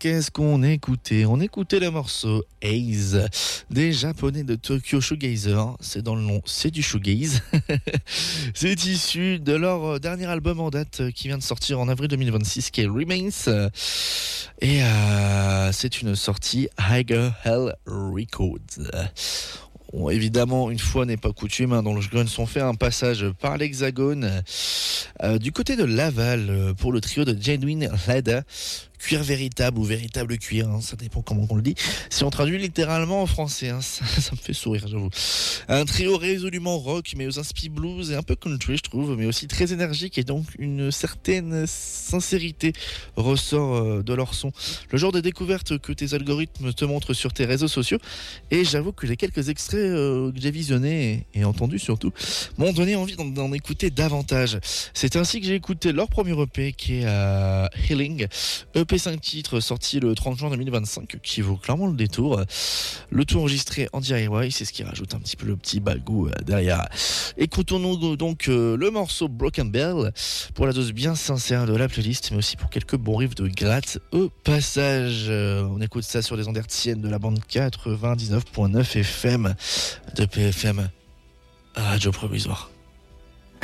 qu'est-ce qu'on écoutait? On écoutait le morceau Haze des Japonais de Tokyo Shoegazer. C'est dans le nom, c'est du shoegaze. C'est issu de leur dernier album en date qui vient de sortir en avril 2026, qui est Remains. Et c'est une sortie Higher Hell Records. Bon, évidemment, une fois n'est pas coutume, dans le Grunts on fait un passage par l'Hexagone du côté de Laval pour le trio de Genuine Leather. Cuir véritable ou véritable cuir, ça dépend comment on le dit. Si on traduit littéralement en français, ça me fait sourire, j'avoue. Un trio résolument rock, mais aux inspirations blues et un peu country, je trouve, mais aussi très énergique, et donc une certaine sincérité ressort de leur son. Le genre de découverte que tes algorithmes te montrent sur tes réseaux sociaux, et j'avoue que les quelques extraits que j'ai visionnés et entendus surtout m'ont donné envie d'en écouter davantage. C'est ainsi que j'ai écouté leur premier EP qui est Healing, EP 5 titres sorti le 30 juin 2025 qui vaut clairement le détour. Le tout enregistré en DIY, c'est ce qui rajoute un petit peu le petit bagou derrière. Écoutons-nous donc le morceau Broken Bell pour la dose bien sincère de la playlist, mais aussi pour quelques bons riffs de gratte au passage. On écoute ça sur les ondes hertziennes de la bande 99.9 FM de PFM Radio Provisoire.